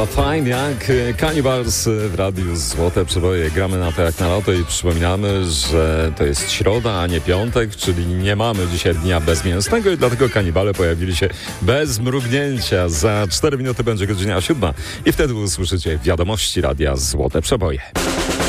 Fajnie jak Cannibals w radiu Złote Przeboje. Gramy na to jak na loto i przypominamy, że to jest środa, a nie piątek, czyli nie mamy dzisiaj dnia bezmięsnego i dlatego kanibale pojawili się bez mrugnięcia. Za 4 minuty będzie godzina 7 i wtedy usłyszycie wiadomości radia Złote Przeboje.